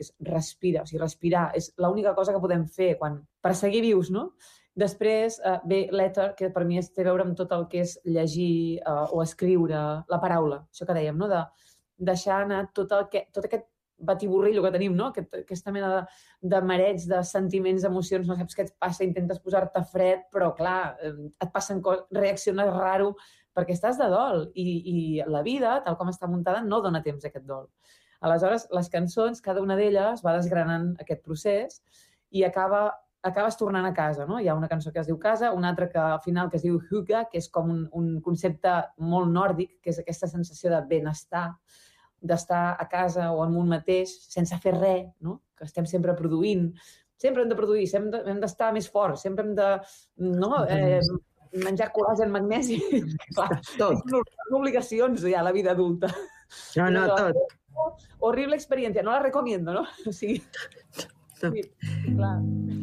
és respira, o sigui, respirar és l'única cosa que podem fer per seguir vius, no? Després ve l'èter, que per mi té a veure amb tot el que és llegir o escriure, la paraula, això que dèiem, no? De deixar anar tot aquest batiborrillo que tenim, no? Aquesta mena de mareig, de sentiments, d'emocions, no saps què et passa, intentes posar-te fred, però clar, et passen coses, reacciones raro, perquè estàs de dol i la vida, tal com està muntada, no dona temps a aquest dol. Aleshores, les cançons, cada una d'elles va desgranant aquest procés i acabes tornant a casa, no? Hi ha una cançó que es diu Casa, una altra que al final que es diu Hygge, que és com un concepte molt nòrdic, que és aquesta sensació de benestar, d'estar a casa o en un mateix sense fer res, no? Que estem sempre produint. Sempre hem de produir, sempre hem d'estar més forts, sempre hem de menjar col·làgen, magnesi. Clar, són obligacions ja a la vida adulta. No, tot. Horrible experiència, no la recomiendo, no? O sigui, sí, clar.